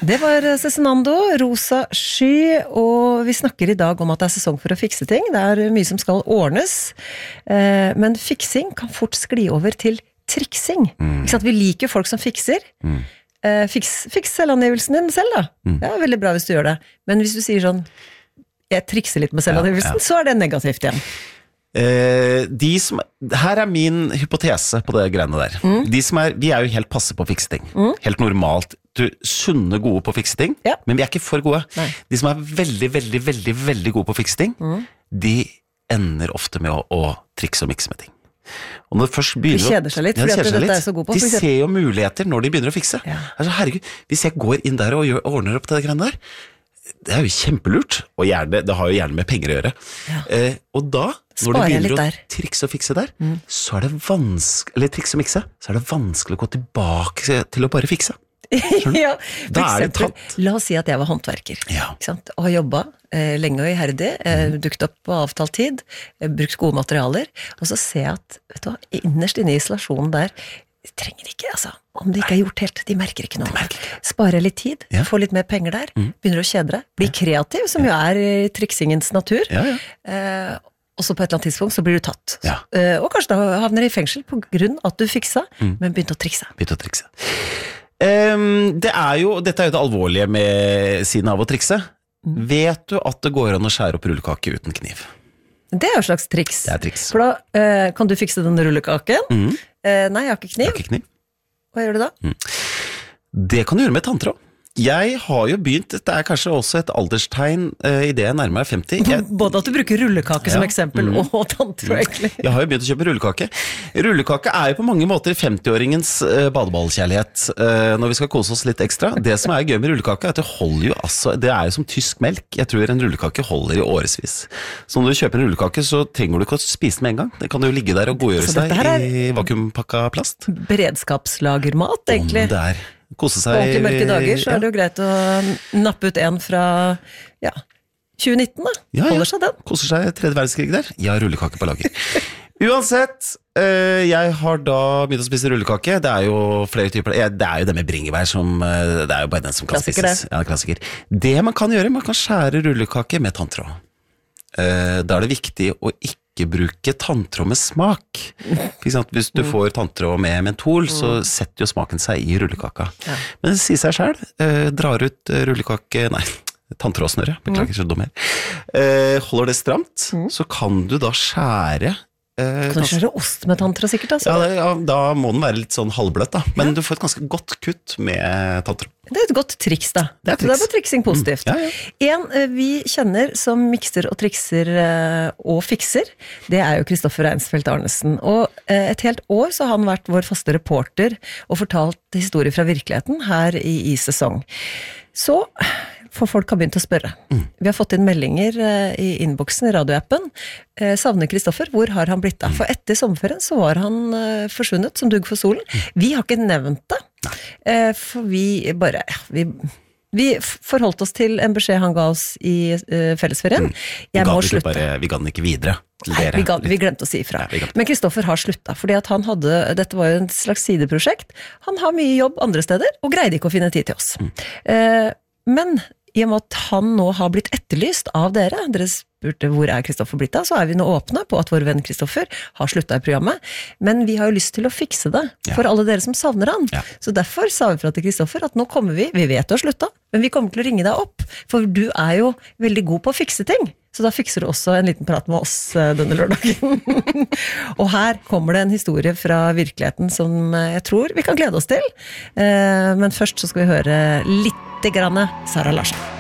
Det var Cezinando, Rosa Sky, og vi snakker I dag om at det sesong for å fikse ting. Det mye som skal ordnes, men fiksing kan fort skli over til triksing. Ikke sant? Vi liker folk som fikser. Fiks selvangivelsen din selv da. Det veldig bra hvis du gjør det. Men hvis du sier sånn, jeg trikser litt med selvangivelsen, så det negativt igjen. Her min hypotese på det greiene der. De jo helt passe på å fikse ting. Helt normalt. Sunne gode på å fikse ting, men vi ikke for gode. Nei. De som veldig, veldig, veldig, veldig gode på å fikse ting, de ender ofte med å trikse og mikse med ting. Og når det først begynner de kjeder seg litt, fordi at dette så god på. De ser jo muligheter når de begynner å fikse. Altså, herregud, hvis jeg går inn der og ordner opp det greiene der, det jo kjempelurt, og det har jo gjerne med penger å gjøre. Og da, når de begynner å trikse og fikse der, så det vanskelig, eller trikse og mikse, så det vanskelig å gå tilbake til å bare fikse. Ja, for da det eksempel, tatt. la oss si at jeg var håndverker, ikke sant? Og har jobbet lenge og iherdig, dukket opp på avtalt tid, brukt gode materialer, og så ser jeg at, vet du hva, innerst inne I isolasjonen der, de trenger ikke, altså, om det ikke gjort helt, de merker ikke noe. Sparer litt tid, får litt mer penger der, begynner å kjede deg, blir kreativ, som jo I triksingens natur, og så på et eller annet tidspunkt så blir du tatt. Og kanskje da havner du I fengsel på grunn av at du fiksa, men begynte å trikse. Dette jo det alvorlige med siden av å trikse. Vet du at det går an å skjære opp rullekake uten kniv? Det jo et slags triks. Det triks. For da kan du fikse den rullekaken. Nei, jeg har ikke kniv. Hva gjør du da? Det kan du gjøre med tanntråd. Jeg har jo begynt, dette kanskje også et alderstegn I det jeg nærmer meg 50. Både at du bruker rullekake som eksempel, og tanntråd egentlig. Jeg har jo begynt å kjøpe rullekake. Rullekake jo på mange måter 50-åringens badeballkjærlighet, når vi skal kose oss litt ekstra. Det som gøy med rullekake at det holder jo, altså, det jo som tysk melk. Jeg tror en rullekake holder I årevis. Så når du kjøper en rullekake, så trenger du ikke å spise den med en gang. Det kan jo ligge der og godgjøre seg I vakuumpakka plast. Beredskapslagermat, egentlig. Det kose seg. Og I mørke dager så det jo greit å nappe ut en fra 2019 da. Holder seg den. Koser seg 3. verdenskrig der. Jeg har rullekake på lager. Uansett, jeg har da begynt å spise rullekake. Det jo flere typer. Det jo det med bringebær som det jo bare den som kan spises. Ja, klassiker. Det man kan gjøre, man kan skjære rullekake med tanntråd. Da det viktig å ikke bruke tanntråd med smak. For eksempel, hvis du får tanntråd med mentol, så setter jo smaken seg I rullekaka. Men det sier seg selv, drar ut rullekake, nei, tanntrådsnøre, beklager så dum her. Holder det stramt, så kan du da skjære kan du skjære ost med tanntråd sikkert altså? Ja, da må den være litt sånn halvbløtt da. Men du får et ganske godt kutt med tanntråd. Det et godt triks da. Det bare triksing positivt. En vi kjenner som mikser og trikser og fikser, det jo Kristoffer Reinsfeldt Arnesen. Og et helt år så har han vært vår faste reporter og fortalt historier fra virkeligheten her I sesong. Så for folk har begynt å spørre. Vi har fått inn meldinger I innboksen I radioappen. Savner Kristoffer, hvor har han blitt av? For etter sommerferien så var han forsvunnet som dugg for solen. Vi har ikke nevnt det, for vi bare, vi forholdt oss til en beskjed han ga oss I fellesferien. Jeg må slutte. Vi ga den ikke videre. Nei, vi glemte å si ifra. Men Kristoffer har sluttet, fordi at han dette var jo en slags sideprosjekt. Han har mye jobb andre steder, og greide ikke å finne tid til oss. Men I og med at han nå har blitt etterlyst av dere spurte hvor Kristoffer blitt av, så vi nå åpne på at vår venn Kristoffer har sluttet I programmet, men vi har jo lyst til å fikse det for alle dere som savner han. Så derfor sa vi fra til Kristoffer at nå kommer vi vet du har sluttet, men vi kommer til å ringe deg opp, for du jo veldig god på å fikse ting. Så da fikser du også en liten prat med oss denne lørdagen. Og her kommer det en historie fra virkeligheten som jeg tror vi kan glede oss til. Men først så skal vi høre litt grann Sara Larsson.